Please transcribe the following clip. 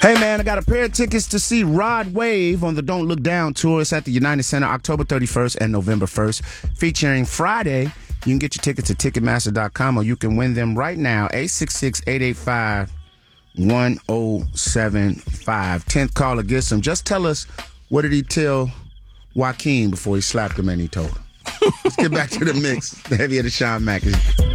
Hey, man, I got a pair of tickets to see Rod Wave on the Don't Look Down tour. It's at the United Center October 31st and November 1st, featuring Friday. You can get your tickets at Ticketmaster.com, or you can win them right now, 866-885-1075. 10th caller gets them. Just tell us, what did he tell Joaquin before he slapped him and he told him? Let's get back to the mix. The Heavy Hitter Sean Mack is